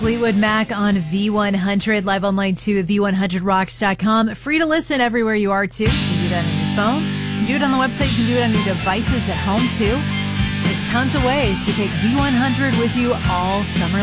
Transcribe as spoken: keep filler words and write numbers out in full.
Fleetwood Mac on V one hundred, live online too at V one hundred rocks dot com. Free to listen everywhere you are too. You can do that on your phone. You can do it on the website. You can do it on your devices at home too. There's tons of ways to take V one hundred with you all summer long.